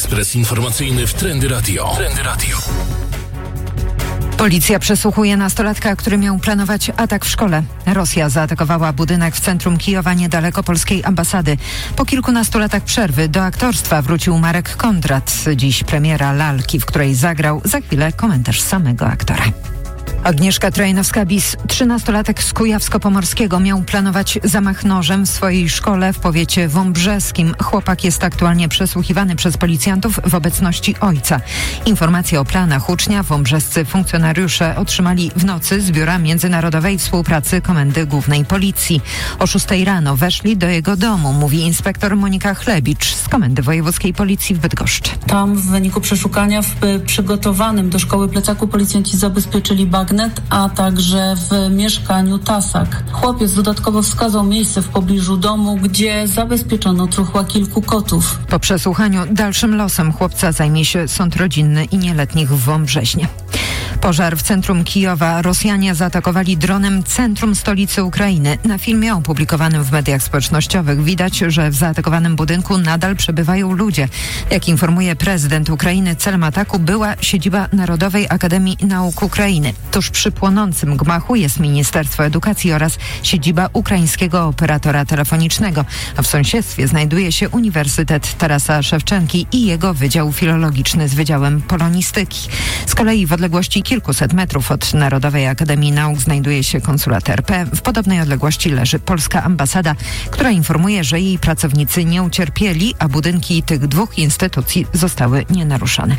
Ekspres informacyjny w Trendy Radio. Policja przesłuchuje nastolatka, który miał planować atak w szkole. Rosja zaatakowała budynek w centrum Kijowa niedaleko polskiej ambasady. Po kilkunastu latach przerwy do aktorstwa wrócił Marek Kondrat. Dziś premiera lalki, w której zagrał. Za chwilę komentarz samego aktora. Agnieszka Trojnowska-Bis, 13-latek z Kujawsko-Pomorskiego, miał planować zamach nożem w swojej szkole w powiecie wąbrzeskim. Chłopak jest aktualnie przesłuchiwany przez policjantów w obecności ojca. Informacje o planach ucznia wąbrzescy funkcjonariusze otrzymali w nocy z Biura Międzynarodowej Współpracy Komendy Głównej Policji. O 6 rano weszli do jego domu, mówi inspektor Monika Chlebicz z Komendy Wojewódzkiej Policji w Bydgoszczy. Tam w wyniku przeszukania w przygotowanym do szkoły plecaku policjanci zabezpieczyli bagnet, a także w mieszkaniu tasak. Chłopiec dodatkowo wskazał miejsce w pobliżu domu, gdzie zabezpieczono truchła kilku kotów. Po przesłuchaniu dalszym losem chłopca zajmie się sąd rodzinny i nieletnich w Wąbrześnie. Pożar w centrum Kijowa. Rosjanie zaatakowali dronem centrum stolicy Ukrainy. Na filmie opublikowanym w mediach społecznościowych widać, że w zaatakowanym budynku nadal przebywają ludzie. Jak informuje prezydent Ukrainy, celem ataku była siedziba Narodowej Akademii Nauk Ukrainy. Tuż przy płonącym gmachu jest Ministerstwo Edukacji oraz siedziba ukraińskiego operatora telefonicznego, a w sąsiedztwie znajduje się Uniwersytet Tarasa Szewczenki i jego Wydział Filologiczny z Wydziałem Polonistyki. Z kolei w odległości kilkuset metrów od Narodowej Akademii Nauk znajduje się konsulat RP. W podobnej odległości leży polska ambasada, która informuje, że jej pracownicy nie ucierpieli, a budynki tych dwóch instytucji zostały nienaruszone.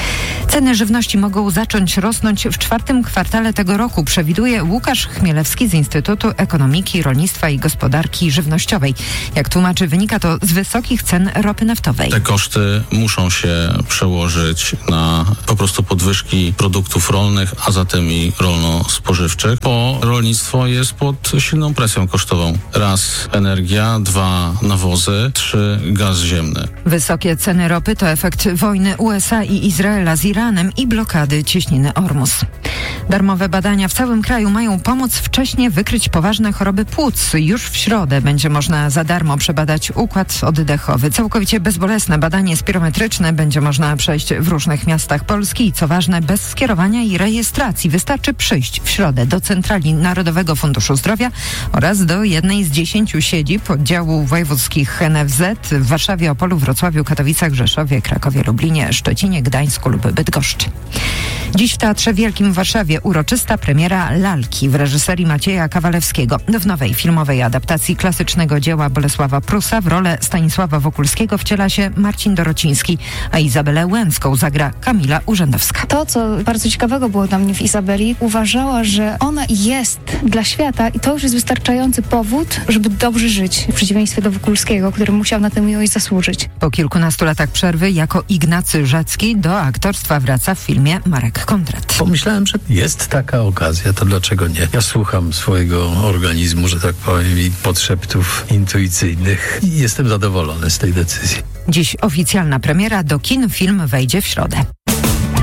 Ceny żywności mogą zacząć rosnąć w czwartym kwartale tego roku, przewiduje Łukasz Chmielewski z Instytutu Ekonomiki, Rolnictwa i Gospodarki Żywnościowej. Jak tłumaczy, wynika to z wysokich cen ropy naftowej. Te koszty muszą się przełożyć na po prostu podwyżki produktów rolnych, a zatem i rolno-spożywczych, bo rolnictwo jest pod silną presją kosztową. Raz energia, 2 nawozy, 3 gaz ziemny. Wysokie ceny ropy to efekt wojny USA i Izraela z Iranem i blokady cieśniny Ormus. Darmowe badania w całym kraju mają pomóc wcześnie wykryć poważne choroby płuc. Już w środę będzie można za darmo przebadać układ oddechowy. Całkowicie bezbolesne badanie spirometryczne będzie można przejść w różnych miastach Polski i co ważne, bez skierowania i rejestracji. Wystarczy przyjść w środę do Centrali Narodowego Funduszu Zdrowia oraz do jednej z 10 siedzib oddziałów wojewódzkich NFZ w Warszawie, Opolu, Wrocławiu, Katowicach, Rzeszowie, Krakowie, Lublinie, Szczecinie, Gdańsku lub Bydgoszczy. Dziś w Teatrze Wielkim w Warszawie uroczysta premiera Lalki w reżyserii Macieja Kawalewskiego. W nowej filmowej adaptacji klasycznego dzieła Bolesława Prusa w rolę Stanisława Wokulskiego wciela się Marcin Dorociński, a Izabelę Łęcką zagra Kamila Urzędowska. To, co bardzo ciekawego było dla mnie w Izabeli, uważała, że ona jest dla świata i to już jest wystarczający powód, żeby dobrze żyć, w przeciwieństwie do Wokulskiego, który musiał na tę miłość zasłużyć. Po kilkunastu latach przerwy jako Ignacy Rzecki do aktorstwa wraca w filmie Marek Kondrat. Pomyślałem, że jest taka okazja, to dlaczego nie? Ja słucham swojego organizmu, że tak powiem, i podszeptów intuicyjnych i jestem zadowolony z tej decyzji. Dziś oficjalna premiera, do kin film wejdzie w środę.